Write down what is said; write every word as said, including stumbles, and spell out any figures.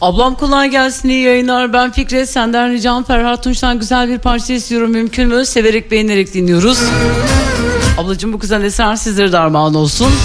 Ablam kolay gelsin, iyi yayınlar. Ben Fikret, senden ricam Ferhat Tunç'tan güzel bir parça istiyorum, mümkün mü? Severek beğenerek dinliyoruz. Ablacığım bu güzel eser sizlere de armağan olsun.